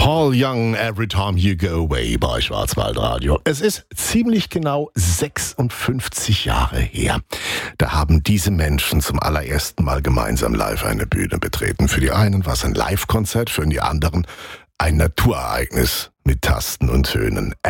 Paul Young, Every Time You Go Away bei Schwarzwaldradio. Es ist ziemlich genau 56 Jahre her. Da haben diese Menschen zum allerersten Mal gemeinsam live eine Bühne betreten. Für die einen war es ein Live-Konzert, für die anderen ein Naturereignis mit Tasten und Tönen.